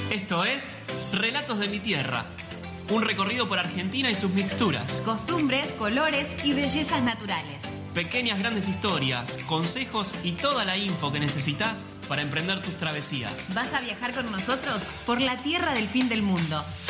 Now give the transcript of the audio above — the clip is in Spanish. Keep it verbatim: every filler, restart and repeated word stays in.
Esto es Relatos de mi Tierra, un recorrido por Argentina y sus mixturas. Costumbres, colores y bellezas naturales. Pequeñas grandes historias, consejos y toda la info que necesitas para emprender tus travesías. ¿Vas a viajar con nosotros por la tierra del fin del mundo?